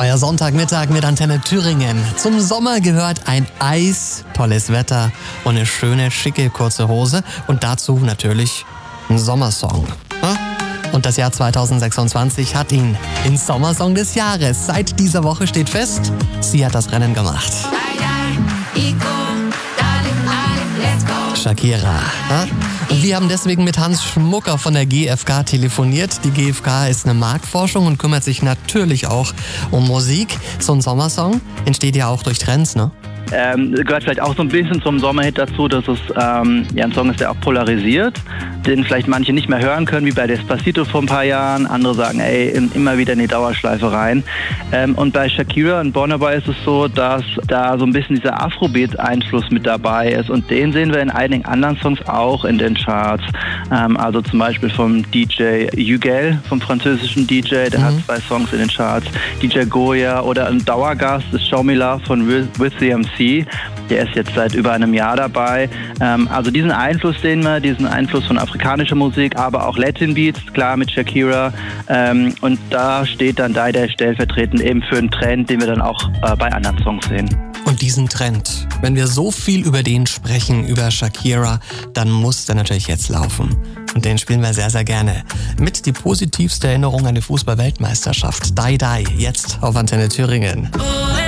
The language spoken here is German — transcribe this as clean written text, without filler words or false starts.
euer Sonntagmittag mit Antenne Thüringen. Zum Sommer gehört ein Eis, tolles Wetter und eine schöne, schicke, kurze Hose. Und dazu natürlich ein Sommersong. Und das Jahr 2026 hat ihn ins Sommersong des Jahres. Seit dieser Woche steht fest, sie hat das Rennen gemacht. Shakira. Und wir haben deswegen mit Hans Schmucker von der GfK telefoniert. Die GfK ist eine Marktforschung und kümmert sich natürlich auch um Musik. So ein Sommersong entsteht ja auch durch Trends, ne? Gehört vielleicht auch so ein bisschen zum Sommerhit dazu, dass es ein Song ist, der auch polarisiert, den vielleicht manche nicht mehr hören können, wie bei Despacito vor ein paar Jahren. Andere sagen, immer wieder in die Dauerschleife rein. Und bei Shakira und Burna Boy ist es so, dass da so ein bisschen dieser Afrobeat-Einfluss mit dabei ist. Und den sehen wir in einigen anderen Songs auch in den Charts. Also zum Beispiel vom DJ Hugel, vom französischen DJ, der hat 2 Songs in den Charts. DJ Goya oder ein Dauergast ist Show Me Love von With the MC. Der ist jetzt seit über einem Jahr dabei. Also diesen Einfluss sehen wir, diesen Einfluss von afrikanischer Musik, aber auch Latin Beats, klar mit Shakira. Und da steht dann Day stellvertretend eben für einen Trend, den wir dann auch bei anderen Songs sehen. Und diesen Trend, wenn wir so viel über den sprechen, über Shakira, dann muss der natürlich jetzt laufen. Und den spielen wir sehr, sehr gerne. Mit die positivste Erinnerung an die Fußball-Weltmeisterschaft. Die, jetzt auf Antenne Thüringen.